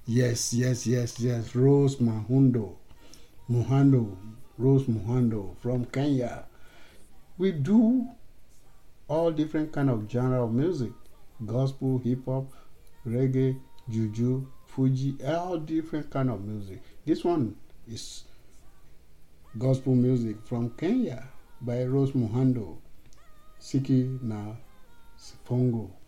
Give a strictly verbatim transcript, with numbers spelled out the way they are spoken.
Yes, yes, yes, yes. Rose Muhando. Muhando. Rose Muhando from Kenya. We do all different kind of genre of music. Gospel, hip hop, reggae, juju, Fuji, all different kind of music. This one is gospel music from Kenya by Rose Muhando. Siki na Sifongo.